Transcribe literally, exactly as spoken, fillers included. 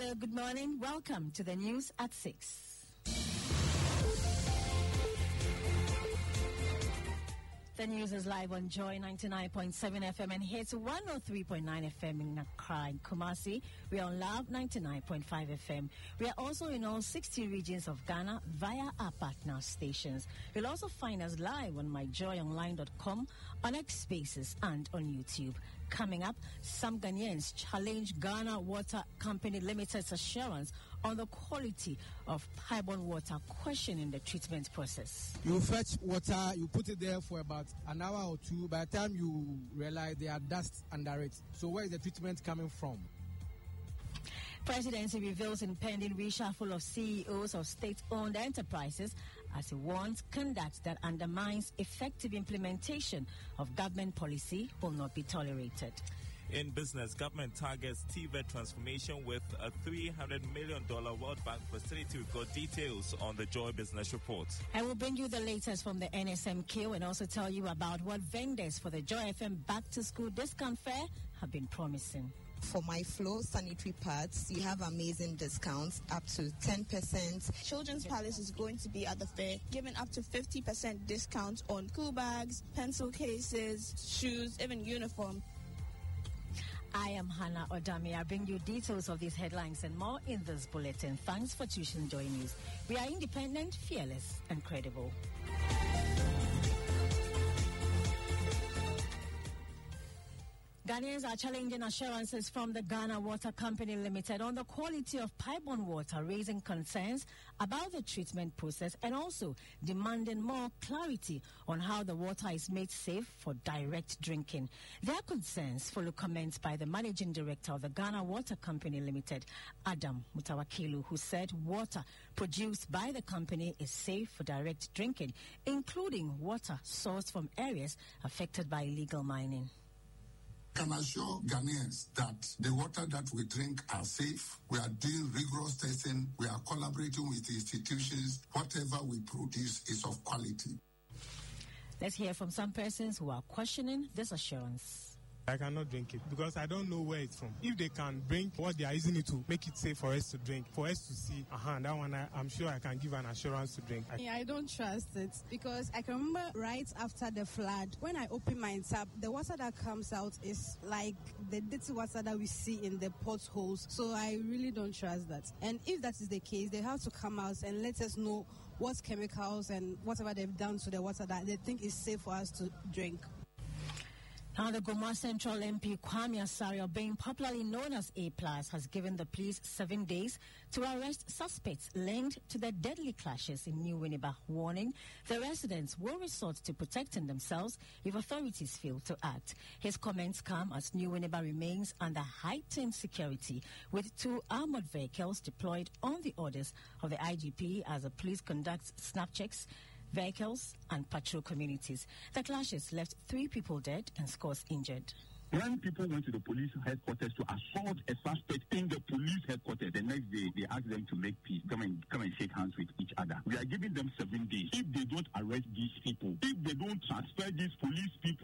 Hello, good morning. Welcome to the news at six. The news is live on Joy ninety-nine point seven F M and hits one oh three point nine F M in Accra and Kumasi. We are on Love ninety-nine point five F M. We are also in all sixty regions of Ghana via our partner stations. You'll also find us live on my joy online dot com, on X Spaces and on YouTube. Coming up, some Ghanaians challenge Ghana Water Company Limited's assurance on the quality of pipe-borne water, questioning the treatment process. You fetch water, you put it there for about an hour or two. By the time you realize there are dust under it. So where is the treatment coming from? Presidency reveals impending reshuffle of C E Os of state-owned enterprises as he warns conduct that undermines effective implementation of government policy will not be tolerated. In business, government targets T V E T transformation with a three hundred million dollars World Bank facility. We've got details on the Joy Business Report. I will bring you the latest from the N S M Q and also tell you about what vendors for the Joy F M Back to School Discount Fair have been promising. For my flow sanitary pads, you have amazing discounts up to ten percent. Children's Palace is going to be at the fair, giving up to fifty percent discount on cool bags, pencil cases, shoes, even uniform. I am Hannah Odami. I bring you details of these headlines and more in this bulletin. Thanks for choosing Joy News. We are independent, fearless, and credible. Ghanaians are challenging assurances from the Ghana Water Company Limited on the quality of pipe-borne water, raising concerns about the treatment process and also demanding more clarity on how the water is made safe for direct drinking. Their concerns follow comments by the Managing Director of the Ghana Water Company Limited, Adam Mutawakilu, who said water produced by the company is safe for direct drinking, including water sourced from areas affected by illegal mining. Can assure Ghanaians that the water that we drink are safe. We are doing rigorous testing. We are collaborating with institutions. Whatever we produce is of quality. Let's hear from some persons who are questioning this assurance. I cannot drink it because I don't know where it's from. If they can bring what they are using it to make it safe for us to drink, for us to see, uh-huh, that one I, I'm sure I can give an assurance to drink. Yeah, I don't trust it because I can remember right after the flood, when I open my tap, the water that comes out is like the dirty water that we see in the potholes. So I really don't trust that. And if that is the case, they have to come out and let us know what chemicals and whatever they've done to the water that they think is safe for us to drink. Now, the Goma Central M P Kwame Asario, being popularly known as A plus, has given the police seven days to arrest suspects linked to the deadly clashes in New Winneba, warning the residents will resort to protecting themselves if authorities fail to act. His comments come as New Winneba remains under heightened security, with two armored vehicles deployed on the orders of the I G P as the police conducts snap checks, vehicles and patrol communities. The clashes left three people dead and scores injured. When people went to the police headquarters to assault a suspect